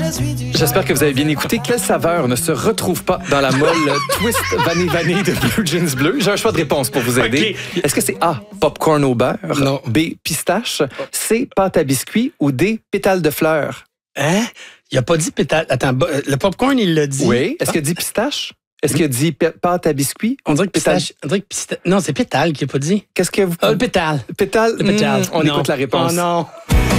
J'espère que vous avez bien écouté. Quelle saveur ne se retrouve pas dans la molle Twist Vanille de Blue Jeans Bleu? J'ai un choix de réponse pour vous aider. Okay. Est-ce que c'est A, popcorn au beurre, Non. B, pistache, C, pâte à biscuits ou D, pétales de fleurs? Hein? Il a pas dit pétale. Attends, le popcorn, il l'a dit. Oui. Est-ce qu'il a dit pistache? Est-ce qu'il a dit pâte à biscuits? On dirait que pistache. Non, c'est pétale qu'il a pas dit. Qu'est-ce que vous... Le pétale. Pétale? Le pétale. On Non. écoute la réponse. Oh non.